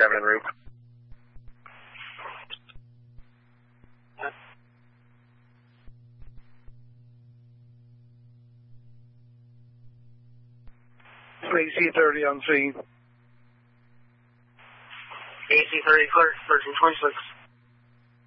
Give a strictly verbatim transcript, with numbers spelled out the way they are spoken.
driving en route. A C thirty on scene. A C thirty clear, thirteen twenty-six.